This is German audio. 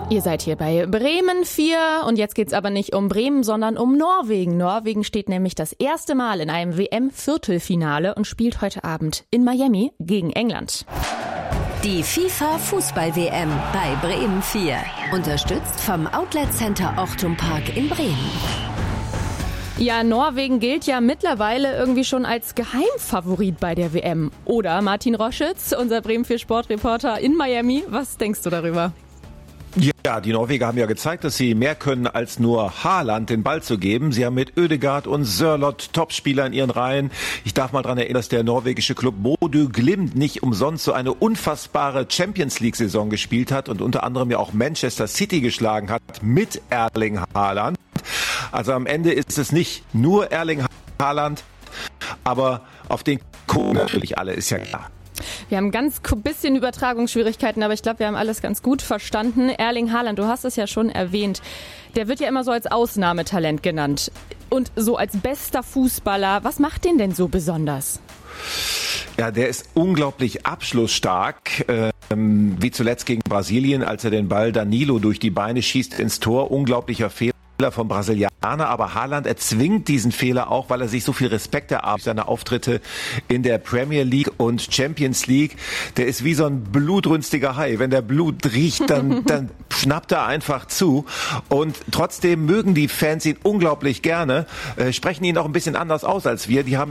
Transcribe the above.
Ihr seid hier bei Bremen 4 und jetzt geht's aber nicht um Bremen, sondern um Norwegen. Norwegen steht nämlich das erste Mal in einem WM-Viertelfinale und spielt heute Abend in Miami gegen England. Die FIFA-Fußball-WM bei Bremen 4. Unterstützt vom Outlet Center Ochtum Park in Bremen. Ja, Norwegen gilt ja mittlerweile irgendwie schon als Geheimfavorit bei der WM. Oder Martin Roschitz, unser Bremen 4 Sportreporter in Miami. Was denkst du darüber? Ja, die Norweger haben ja gezeigt, dass sie mehr können, als nur Haaland den Ball zu geben. Sie haben mit Ødegaard und Sørloth Topspieler in ihren Reihen. Ich darf mal daran erinnern, dass der norwegische Club Bodø Glimt nicht umsonst so eine unfassbare Champions-League-Saison gespielt hat und unter anderem ja auch Manchester City geschlagen hat mit Erling Haaland. Also am Ende ist es nicht nur Erling Haaland, aber auf den gucken natürlich alle, ist ja klar. Wir haben ganz bisschen Übertragungsschwierigkeiten, aber ich glaube, wir haben alles ganz gut verstanden. Erling Haaland, du hast es ja schon erwähnt, der wird ja immer so als Ausnahmetalent genannt und so als bester Fußballer. Was macht den denn so besonders? Ja, der ist unglaublich abschlussstark, wie zuletzt gegen Brasilien, als er den Ball Danilo durch die Beine schießt ins Tor. Unglaublicher Fehler vom Brasilianer, aber Haaland erzwingt diesen Fehler auch, weil er sich so viel Respekt erarbeitet, seine Auftritte in der Premier League und Champions League. Der ist wie so ein blutrünstiger Hai. Wenn der Blut riecht, dann schnappt er einfach zu. Und trotzdem mögen die Fans ihn unglaublich gerne, sprechen ihn auch ein bisschen anders aus als wir. Die haben